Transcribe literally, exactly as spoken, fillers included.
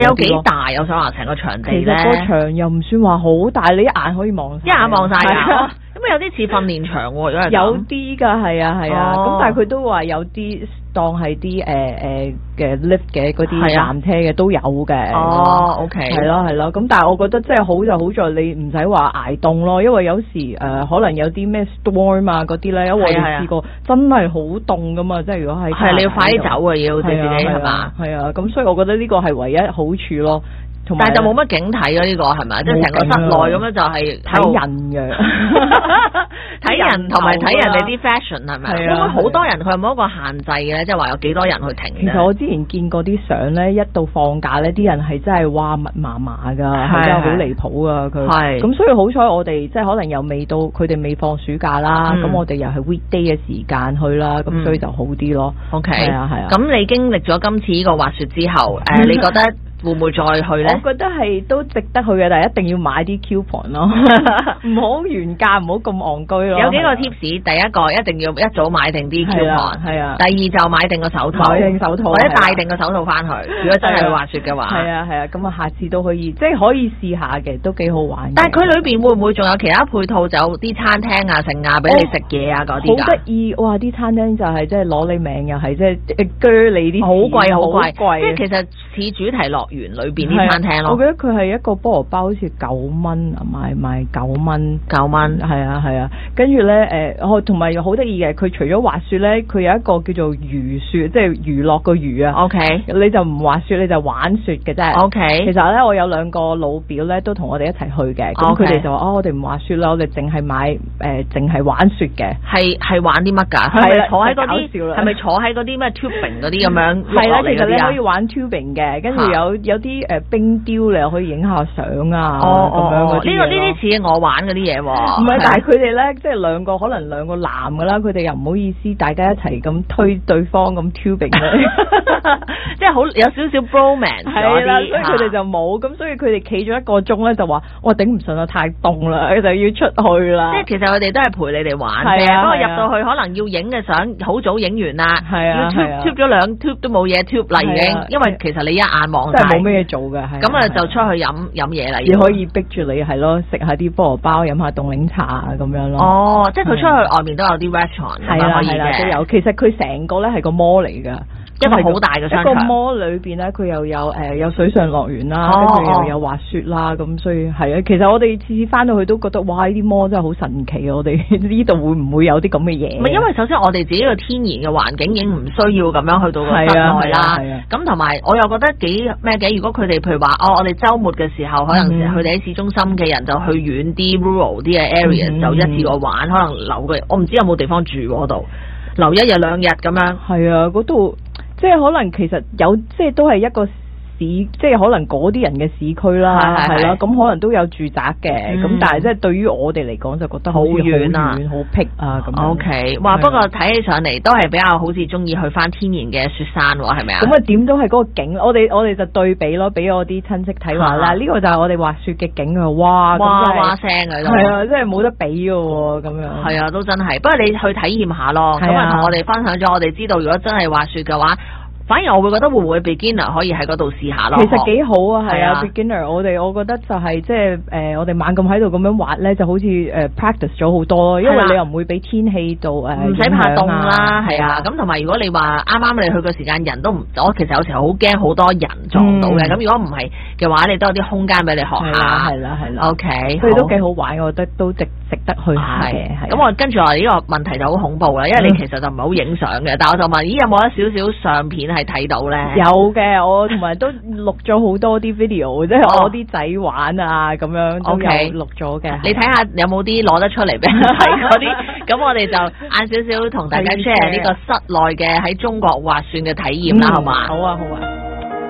有幾大？我想話成個場地咧， 其實個場又唔算話好大，你一眼可以望一眼望晒㗎。咁有啲似訓練場喎，如果係有啲㗎，係啊係啊。咁、 哦、 但係佢都話有啲當係啲誒誒嘅 lift 嘅嗰啲纜車嘅都有嘅。 哦 ，OK。 係咯係咯。咁但係我覺得即係好就好在你唔使話捱凍咯，因為有時誒、呃、可能有啲咩 storm 啊嗰啲咧，因為我哋試過真係好凍㗎嘛，即係如果係係你要快啲走啊，要自己係嘛？ 係啊，咁所以我覺得呢個係唯一好處咯。 但係就冇乜景睇咯，呢個係咪？即係成個室內咁樣就係睇人嘅， 睇人同埋睇人哋啲 fashion 係咪？因為好多人佢有冇一個限制嘅咧？即係話有幾多人去停？ 其實我之前見過啲相咧，一到放假咧，啲人係真係哇密麻麻㗎，係真係好離譜㗎佢。係咁，所以好彩我哋即係可能又未到佢哋未放暑假啦，咁、嗯、我哋又係 weekday 嘅時間去啦，咁、嗯、所以就好啲咯。OK， 係啊係啊。咁你經歷咗今次呢個滑雪之後，誒、呃、你覺得？會唔會再去咧？ 我覺得係都值得去嘅，但係一定要買啲 coupon 咯，唔好原價，唔好咁戇居咯。 有幾個 tips，第一個一定要一早買定啲 coupon，係啊。第二就買定個手套， 買定手套， 或者帶定個手套翻去。如果真係去滑雪嘅話， 係啊係啊，咁啊下次都可以，即係可以試下嘅，都幾好玩。 但係佢裏邊會唔會仲有其他配套，就有啲餐廳啊、剩啊，俾你食嘢啊嗰啲㗎？ 好得意哇！啲餐廳就係即係攞你命，又係即係鋸你啲， 好貴好貴， 貴。 即係其實似主題樂園裏邊啲。餐廳咯， 我記得佢係一個菠蘿包好似九蚊啊，賣賣九蚊， 九蚊， 係啊係啊，跟住咧誒，我同埋好得意嘅，佢除咗滑雪咧，佢有一個叫做娛雪，即係娛樂個娛啊。OK，你就唔滑雪，你就玩雪嘅啫。OK，其實咧我有兩個老表咧都同我哋一齊去嘅，咁佢哋就話哦，我哋唔滑雪啦，我哋淨係買誒淨係玩雪嘅。係係玩啲乜㗎？係咪坐喺嗰啲？係咪坐喺嗰啲咩 tubing 嗰啲咁樣？係啦，其實你可以玩 tubing 嘅，跟住有有啲誒冰雕你又可以影下相啊，咁、哦、樣嗰啲呢個呢啲似我玩嗰啲嘢喎。唔係，但係佢哋咧，即係兩個可能兩個男㗎啦，佢哋又唔好意思，大家一齊咁推對方咁 tubing 咧，即係好有少少 bromance 嗰啲，所以佢哋就冇，咁所以佢哋企咗一個鐘咧就話，哇頂唔順啊，太凍啦，就要出去啦。即係其實佢哋都係陪你哋玩嘅，不過入到去可能要影嘅相好早影完啦，要 tube tube 咗兩 tube 都冇嘢 tube 啦已經，因為其實你一眼望晒，冇咩嘢做嘅。咁啊就出去飲飲嘢啦，你可以逼住你係咯，食下啲菠蘿包，飲下凍檸茶啊咁樣咯。哦，即係佢出去外面都有啲 restaurant 係啦，可以嘅。都有，其實佢成個咧係個 mall 嚟㗎。一個好大嘅商場，一個 mall 裏邊咧，佢又有誒、呃、有水上樂園啦，跟、哦、住又有滑雪啦，咁所以係啊。其實我哋次次翻到去都覺得，哇！呢啲 mall 真係好神奇啊！我哋呢度會唔會有啲咁嘅嘢？唔係，因為首先我哋自己個天然嘅環境已經唔需要咁樣去到個室內啦。咁同埋我又覺得幾咩嘅？如果佢哋譬如話，哦，我哋週末嘅時候，可能佢哋喺市中心嘅人就去遠啲 rural 啲嘅 area、嗯、就一次過玩，可能留嘅我唔知有冇地方住嗰度，留一日兩日咁樣。係啊，嗰度。即係可能其實有，即係都係一個市，即係可能嗰啲人嘅市區啦，係啦，咁可能都有住宅嘅，咁、嗯、但係即係對於我哋嚟講就覺得好遠啊，好僻啊咁。O K， 哇！不過睇起上嚟都係比較好似中意去翻天然嘅雪山喎，係咪啊？咁啊點都係嗰個景，我哋我哋就對比咯，俾我啲親戚睇話啦，呢、這個就係我哋滑雪嘅景啊！哇，哇哇聲啊，係啊，真係冇得比嘅喎，咁樣。係啊，都真係。不過你去體驗下咯，咁啊同我哋分享咗，我哋知道如果真係滑雪嘅話。反而我會覺得會唔會 beginner 可以喺嗰度試下咯？其實幾好啊，係啊 beginner， 我哋我覺得就係即係誒，我哋猛咁喺度咁樣滑咧，就好似誒、呃、practice 咗好多咯。因為你又唔會俾天氣度誒唔使怕凍啦，係啊。咁同埋如果你話啱啱你去嘅時間人都唔，我其實有時候好驚好多人撞到嘅。咁、嗯、如果唔係嘅話，你都有啲空間俾你學下。係啦係啦 OK， 所以都幾好玩，我覺得都值值得去下嘅。咁我跟住我呢個問題就好恐怖啦，因為你其實就唔係好影相嘅，但我就問：咦，有冇一少少相片係睇到咧？有嘅，我同埋都錄咗好多啲 video， 即係我啲仔玩啊咁樣都有錄咗嘅。你睇下有冇啲攞得出嚟俾人睇嗰啲？咁我哋就晏少少同大家 share 呢個室內嘅喺中國滑雪嘅體驗啦，好嘛？好啊，好啊。